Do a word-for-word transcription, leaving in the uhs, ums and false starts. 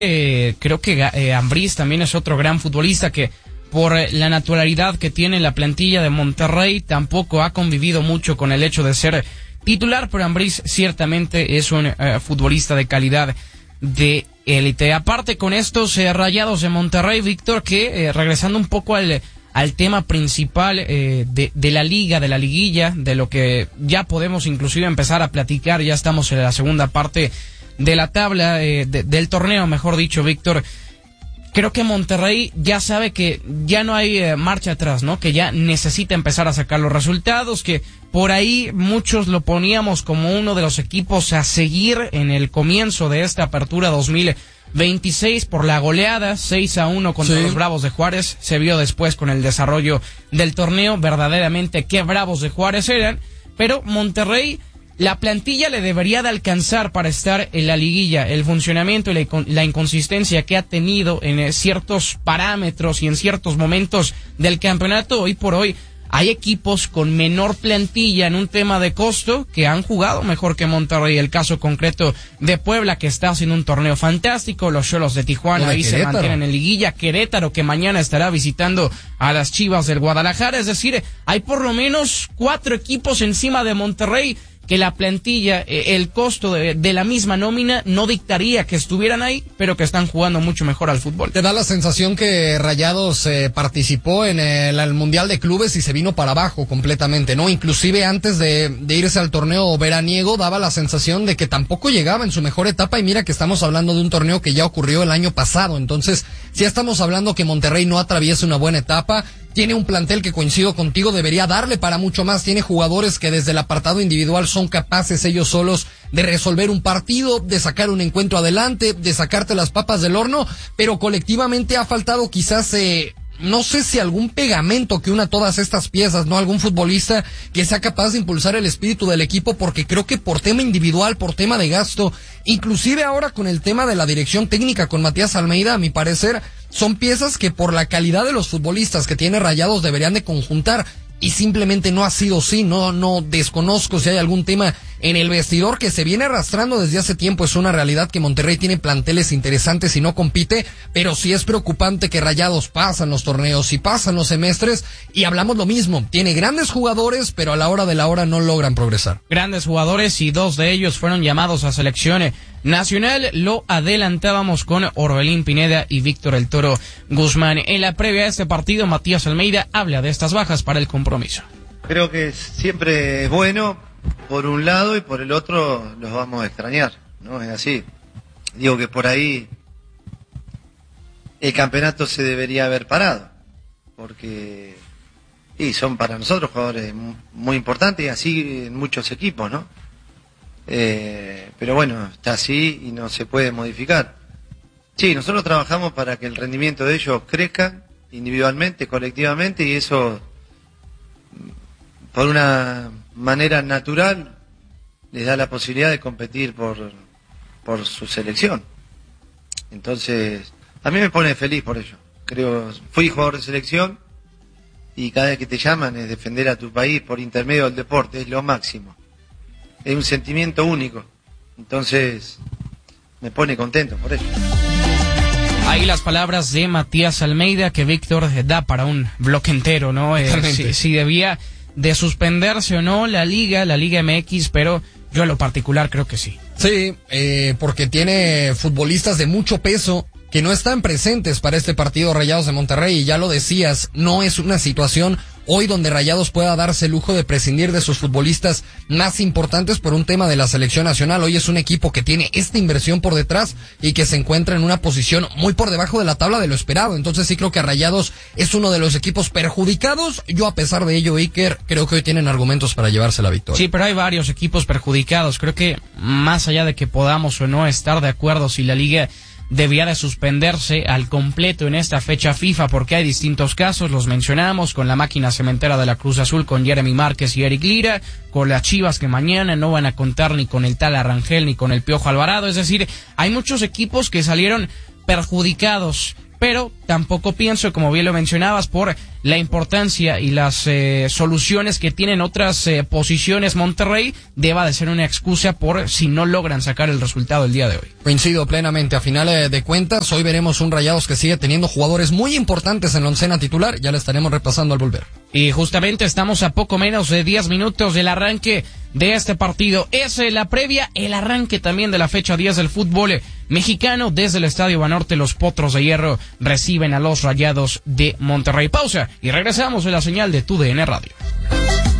Eh, creo que eh, Ambriz también es otro gran futbolista que por la naturalidad que tiene la plantilla de Monterrey tampoco ha convivido mucho con el hecho de ser titular, pero Ambriz ciertamente es un uh, futbolista de calidad de élite. Aparte con estos eh, Rayados de Monterrey, Víctor, que eh, regresando un poco al, al tema principal eh, de, de la liga, de la liguilla, de lo que ya podemos inclusive empezar a platicar, ya estamos en la segunda parte de la tabla, eh, de, del torneo, mejor dicho, Víctor. Creo que Monterrey ya sabe que ya no hay eh, marcha atrás, ¿no? Que ya necesita empezar a sacar los resultados, que por ahí muchos lo poníamos como uno de los equipos a seguir en el comienzo de esta apertura dos mil veintiséis por la goleada seis a uno contra sí. los Bravos de Juárez. Se vio después con el desarrollo del torneo verdaderamente qué Bravos de Juárez eran, pero Monterrey, la plantilla le debería de alcanzar para estar en la liguilla. El funcionamiento y la, la inconsistencia que ha tenido en ciertos parámetros y en ciertos momentos del campeonato, hoy por hoy hay equipos con menor plantilla en un tema de costo que han jugado mejor que Monterrey. El caso concreto de Puebla, que está haciendo un torneo fantástico, los Xolos de Tijuana ahí se mantienen en liguilla, Querétaro, que mañana estará visitando a las Chivas del Guadalajara. Es decir, hay por lo menos cuatro equipos encima de Monterrey que la plantilla, eh, el costo de, de la misma nómina no dictaría que estuvieran ahí, pero que están jugando mucho mejor al fútbol. Te da la sensación que Rayados eh, participó en el, el Mundial de Clubes y se vino para abajo completamente, ¿no? Inclusive antes de, de irse al torneo veraniego daba la sensación de que tampoco llegaba en su mejor etapa, y mira que estamos hablando de un torneo que ya ocurrió el año pasado. Entonces, si estamos hablando que Monterrey no atraviesa una buena etapa. Tiene un plantel que, coincido contigo, debería darle para mucho más. Tiene jugadores que desde el apartado individual son capaces ellos solos de resolver un partido, de sacar un encuentro adelante, de sacarte las papas del horno, pero colectivamente ha faltado quizás, eh, no sé si algún pegamento que una todas estas piezas, ¿no? Algún futbolista que sea capaz de impulsar el espíritu del equipo, porque creo que por tema individual, por tema de gasto, inclusive ahora con el tema de la dirección técnica con Matías Almeida, a mi parecer, son piezas que por la calidad de los futbolistas que tiene Rayados deberían de conjuntar, y simplemente no ha sido así. No, no desconozco si hay algún tema en el vestidor que se viene arrastrando desde hace tiempo. Es una realidad que Monterrey tiene planteles interesantes y no compite, pero sí es preocupante que Rayados pasan los torneos y pasan los semestres, y hablamos lo mismo, tiene grandes jugadores, pero a la hora de la hora no logran progresar. Grandes jugadores, y dos de ellos fueron llamados a selección nacional. Lo adelantábamos con Orbelín Pineda y Víctor El Toro Guzmán. En la previa de este partido, Matías Almeida habla de estas bajas para el compromiso. Creo que siempre es bueno por un lado, y por el otro los vamos a extrañar, ¿no? Es así. Digo que por ahí el campeonato se debería haber parado, porque y son para nosotros jugadores muy importantes, y así en muchos equipos, ¿no? Eh, pero bueno, está así y no se puede modificar. Sí, nosotros trabajamos para que el rendimiento de ellos crezca individualmente, colectivamente, y eso por una manera natural les da la posibilidad de competir por, por su selección. Entonces, a mí me pone feliz por ello. Creo, fui jugador de selección, y cada vez que te llaman es defender a tu país por intermedio del deporte, es lo máximo. Es un sentimiento único. Entonces, me pone contento por ello. Ahí las palabras de Matías Almeida, que Víctor da para un bloque entero, ¿no? Eh, si, si debía de suspenderse o no la liga, la Liga M X, pero yo en lo particular creo que sí. Sí, eh, porque tiene futbolistas de mucho peso que no están presentes para este partido Rayados de Monterrey, y ya lo decías, no es una situación hoy donde Rayados pueda darse el lujo de prescindir de sus futbolistas más importantes por un tema de la selección nacional. Hoy es un equipo que tiene esta inversión por detrás y que se encuentra en una posición muy por debajo de la tabla de lo esperado. Entonces sí creo que Rayados es uno de los equipos perjudicados. Yo, a pesar de ello, Iker, creo que hoy tienen argumentos para llevarse la victoria. Sí, pero hay varios equipos perjudicados. Creo que más allá de que podamos o no estar de acuerdo si la liga debía de suspenderse al completo en esta fecha FIFA, porque hay distintos casos, los mencionamos, con la máquina cementera de la Cruz Azul, con Jeremy Márquez y Eric Lira, con las Chivas, que mañana no van a contar ni con el tal Arrangel ni con el Piojo Alvarado. Es decir, hay muchos equipos que salieron perjudicados pero tampoco pienso, como bien lo mencionabas, por la importancia y las eh, soluciones que tienen otras eh, posiciones Monterrey, deba de ser una excusa por si no logran sacar el resultado el día de hoy. Coincido plenamente. A final de cuentas, hoy veremos un Rayados que sigue teniendo jugadores muy importantes en la oncena titular, ya le estaremos repasando al volver. Y justamente estamos a poco menos de diez minutos del arranque de este partido. Es eh, la previa, el arranque también de la fecha diez del fútbol mexicano. Desde el Estadio Banorte, los Potros de Hierro reciben a los Rayados de Monterrey. Pausa y regresamos en la señal de Tu D N Radio.